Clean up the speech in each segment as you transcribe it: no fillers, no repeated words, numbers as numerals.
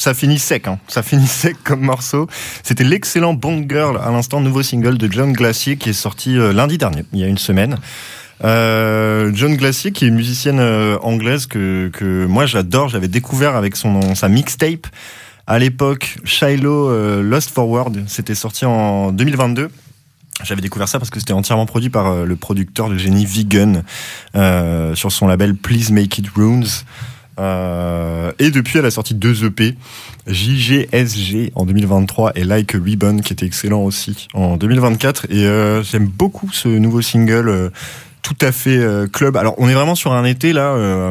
ça finit sec, comme morceau. C'était l'excellent Bond Girl, à l'instant, nouveau single de John Glacier qui est sorti lundi dernier, il y a une semaine. John Glacier, qui est une musicienne anglaise que moi j'adore, j'avais découvert avec sa mixtape à l'époque, Shiloh Lost Forward, c'était sorti en 2022. J'avais découvert ça parce que c'était entièrement produit par le producteur de génie Vegan sur son label Please Make It Runes. Et depuis, elle a sorti 2 EP, JGSG en 2023 et Like a Ribbon qui était excellent aussi en 2024. Et j'aime beaucoup ce nouveau single tout à fait club. Alors on est vraiment sur un été là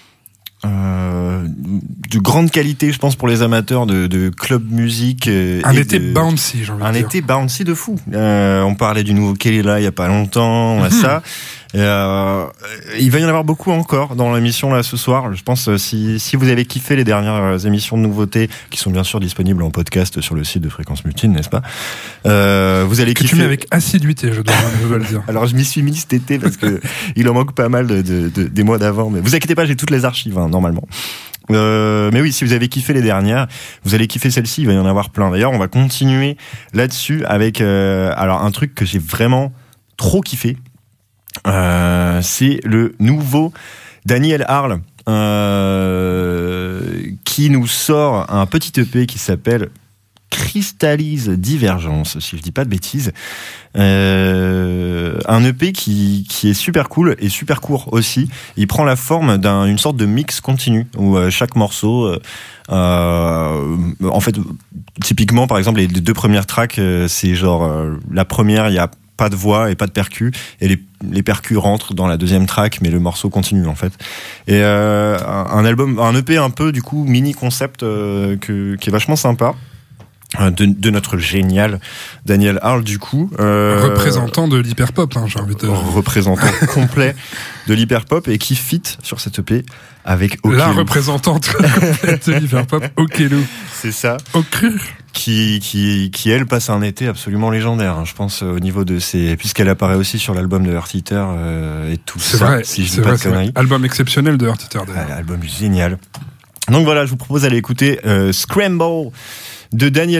de grande qualité, je pense, pour les amateurs de club musique. Un été bouncy, j'ai envie de dire. Un été bouncy de fou. On parlait du nouveau Kelly là il y a pas longtemps, on a ça. Il va y en avoir beaucoup encore dans l'émission là ce soir. Je pense si vous avez kiffé les dernières émissions de nouveautés qui sont bien sûr disponibles en podcast sur le site de Fréquence Mutine, n'est-ce pas? Vous allez kiffer. Que tu mets avec assiduité, je dois le dire. Alors je m'y suis mis cet été parce que il en manque pas mal des mois d'avant, mais vous inquiétez pas, j'ai toutes les archives normalement. Mais oui, si vous avez kiffé les dernières, vous allez kiffer celle-ci, il va y en avoir plein. D'ailleurs, on va continuer là-dessus avec alors un truc que j'ai vraiment trop kiffé. C'est le nouveau Daniel Harle qui nous sort un petit EP qui s'appelle Crystallise Divergence, si je dis pas de bêtises. Un EP qui est super cool et super court aussi. Il prend la forme d'une sorte de mix continu où chaque morceau en fait, typiquement par exemple les 2 premières tracks, c'est genre la première, il y a pas de voix et pas de percus, et les percus rentrent dans la deuxième track, mais le morceau continue en fait. Et un EP un peu du coup mini concept qui est vachement sympa. De notre génial Daniel Harle du coup représentant de l'hyperpop, j'ai envie de représentant complet de l'hyperpop et qui fit sur cette EP avec Okelou. La représentante complète de l'hyperpop, Okelou. C'est ça. Okelou. Qui elle passe un été absolument légendaire, je pense, au niveau de ses, puisqu'elle apparaît aussi sur l'album de Earth Eater et tout c'est ça. Vrai, si je dis pas de conneries. Album exceptionnel de Earth Eater d'ailleurs. Album génial. Donc voilà, je vous propose d'aller écouter Scramble de Daniel